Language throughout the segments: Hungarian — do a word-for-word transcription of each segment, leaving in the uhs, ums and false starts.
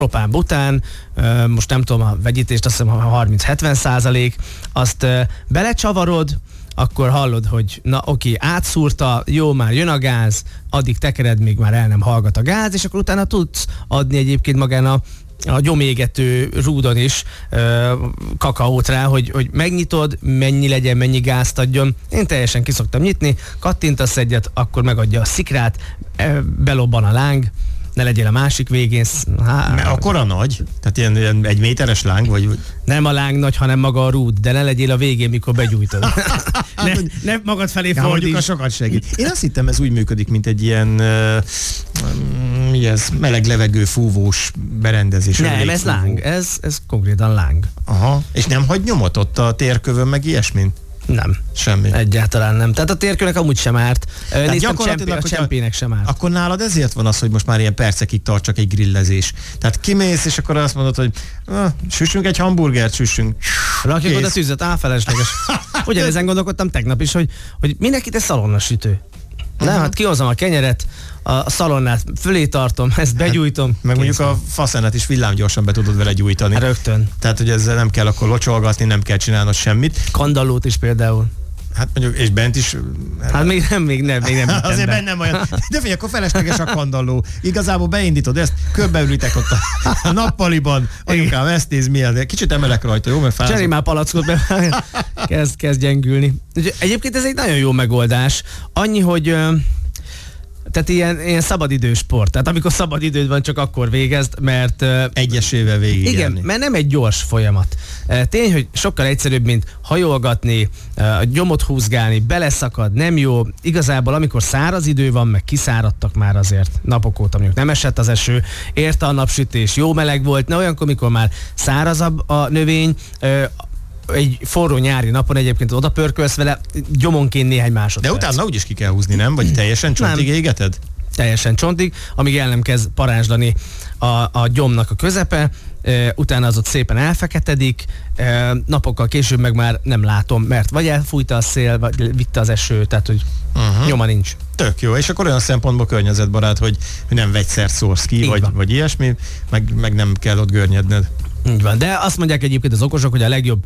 propán bután, most nem tudom a vegyítést, azt hiszem harminc-hetven százalék, azt belecsavarod, akkor hallod, hogy na oké, átszúrta, jó, már jön a gáz, addig tekered, még már el nem hallgat a gáz, és akkor utána tudsz adni egyébként magán a a gyomégető rúdon is ö, kakaót rá, hogy, hogy megnyitod, mennyi legyen, mennyi gázt adjon. Én teljesen ki szoktam nyitni, kattintasz egyet, akkor megadja a szikrát, belobban a láng, ne legyél a másik végén. Há, Mert akkora nagy? Tehát ilyen, ilyen egy méteres láng? Vagy... Nem a láng nagy, hanem maga a rúd, de ne legyél a végén, mikor begyújtod. ne, ne magad felé ja, fordíts. A sokat segít. Én azt hittem, ez úgy működik, mint egy ilyen uh, mi ez, meleg levegő fúvós berendezés. Nem, ez fúvó. láng, ez, ez konkrétan láng. Aha, és nem hagy nyomot ott a térkövön, meg ilyesmin? Nem. Semmi. Egyáltalán nem. Tehát a térkőnek amúgy sem árt. Néztem, gyakorlatilag, csempi, a csempének sem árt. Akkor nálad ezért van az, hogy most már ilyen percekig tart csak egy grillezés. Tehát kimész, és akkor azt mondod, hogy ah, süssünk egy hamburgert, süssünk. Rakjuk oda tűzet, á, felesleges. Ugyanezen gondolkodtam tegnap is, hogy, hogy mindenki te szalonnasütő. Nem, hát kihozom a kenyeret, a szalonnát fölé tartom, ezt begyújtom. Meg mondjuk a faszenet is villámgyorsan be tudod vele gyújtani. Rögtön. Tehát, hogy ezzel nem kell akkor locsolgatni, nem kell csinálnod semmit. Kandallót is például. Hát mondjuk, és bent is... Hát még nem, még nem, még nem. Azért be. bennem olyan. De figyelj, akkor felesleges a kandalló. Igazából beindítod ezt, körbeülitek ott a, a nappaliban. Anyukám, ezt néz milyen. Kicsit emelek rajta, jó? Mert Cserélj már palackot, be. kezd, kezd gyengülni. Egyébként ez egy nagyon jó megoldás. Annyi, hogy... Tehát ilyen, ilyen szabadidős sport. Tehát amikor szabadidőd van, csak akkor végezd, mert... Egyesével végig. Igen, élni. mert nem egy gyors folyamat. Tény, hogy sokkal egyszerűbb, mint hajolgatni, gyomot húzgálni, beleszakad, nem jó. Igazából amikor száraz idő van, meg kiszáradtak már azért napok óta, mondjuk nem esett az eső, érte a napsütés, jó meleg volt, ne olyankor, mikor már szárazabb a növény, egy forró nyári napon egyébként oda pörkölsz vele, gyomonként néhány másodperc. De utána úgyis ki kell húzni, nem? Vagy teljesen csontig nem. égeted? Teljesen csontig, amíg el nem kezd parázslani a, a gyomnak a közepe, e, utána az ott szépen elfeketedik, e, napokkal később meg már nem látom, mert vagy elfújta a szél, vagy vitte az eső, tehát hogy uh-huh. nyoma nincs. Tök jó, és akkor olyan szempontból környezetbarát, hogy nem vegyszert szórsz ki, vagy, vagy ilyesmi, meg, meg nem kell ott görnyedned. Így van, de azt mondják egyébként az okosok, hogy a legjobb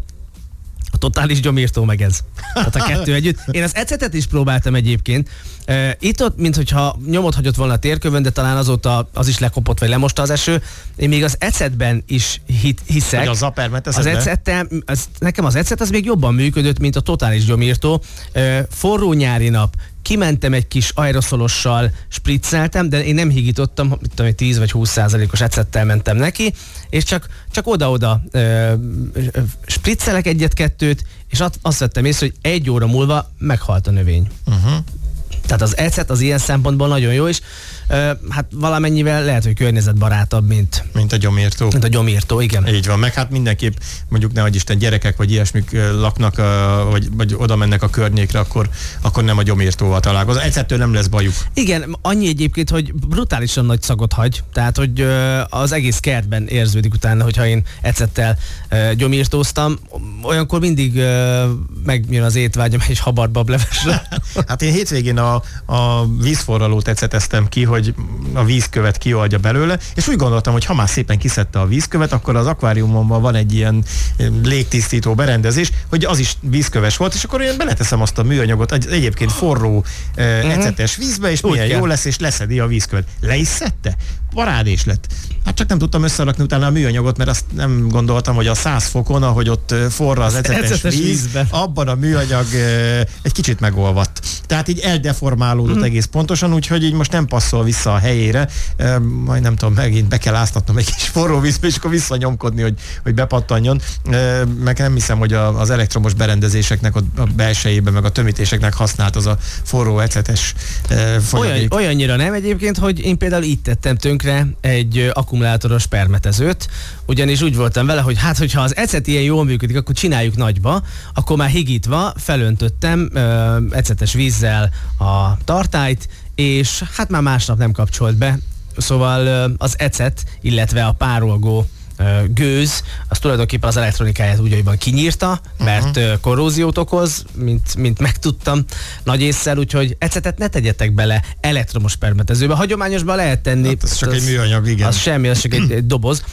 a totális gyomírtó meg ez. Tehát a kettő együtt. Én az ecetet is próbáltam egyébként. Itt ott, minthogyha nyomot hagyott volna a térkövön, de talán azóta az is lekopott, vagy lemosta az eső. Én még az ecetben is hit, hiszek. Hogy a zapermet az ecettel, az, nekem az ecet az még jobban működött, mint a totális gyomírtó. Forró nyári nap, kimentem egy kis aeroszolossal, spricceltem, de én nem higítottam, mit tudom, hogy tíz vagy húsz százalékos ecettel mentem neki, és csak, csak oda-oda ö, spriccelek egyet-kettőt, és azt vettem észre, hogy egy óra múlva meghalt a növény. Uh-huh. Tehát az ecet az ilyen szempontból nagyon jó, és uh, hát valamennyivel lehet, hogy környezetbarátabb, mint, mint a gyomírtó. Mint a gyomírtó, igen. Így van, meg hát mindenképp mondjuk nehogy Isten gyerekek vagy ilyesmik laknak, uh, vagy, vagy oda mennek a környékre, akkor, akkor nem a gyomírtóval találkoznak. Ecettől nem lesz bajuk. Igen, annyi egyébként, hogy brutálisan nagy szagot hagy, tehát hogy uh, az egész kertben érződik utána, hogyha én ecettel uh, gyomírtóztam. Olyankor mindig uh, megjön az étvágyam egy habarbab-levesre. Hát én hétvégén a, a vízforralót eceteztem ki, hogy a vízkövet kioldja belőle, és úgy gondoltam, hogy ha már szépen kiszedte a vízkövet, akkor az akváriumomban van egy ilyen légtisztító berendezés, hogy az is vízköves volt, és akkor én beleteszem azt a műanyagot egy, egyébként forró uh, ecetes vízbe, és úgy milyen kell. Jó lesz, és leszedi a vízkövet. Le is szedte? Parádés lett. Hát csak nem tudtam összerakni utána a műanyagot, mert azt nem gondoltam, hogy a száz fokon, ahogy ott forra az ecetes, ecetes víz, vízben. Abban a műanyag egy kicsit megolvadt. Tehát így eldeformálódott mm. egész pontosan, úgyhogy így most nem passzol vissza a helyére. E, majd nem tudom, megint be kell áztatnom egy kis forró vízbe, és akkor visszanyomkodni, hogy, hogy bepattanjon. E, meg nem hiszem, hogy a, az elektromos berendezéseknek a, a belsejében, meg a tömítéseknek használt az a forró ecetes e, Olyan, olyannyira nem egyébként, hogy én például így tettem tönkre egy akkumulátoros permetezőt, ugyanis úgy voltam vele, hogy hát, hogyha az ecet ilyen jól működik, akkor csináljuk nagyba, akkor már higítva felöntöttem ö, ecetes vízzel a tartályt, és hát már másnap nem kapcsolt be. Szóval ö, az ecet, illetve a párolgó ö, gőz, az tulajdonképpen az elektronikáját úgy, hogy kinyírta, mert uh-huh. ö, korróziót okoz, mint, mint megtudtam nagy ésszel, úgyhogy ecetet ne tegyetek bele elektromos permetezőbe. Hagyományosban lehet tenni. Hát az csak az, egy műanyag, igen. Az semmi, az csak egy, egy doboz.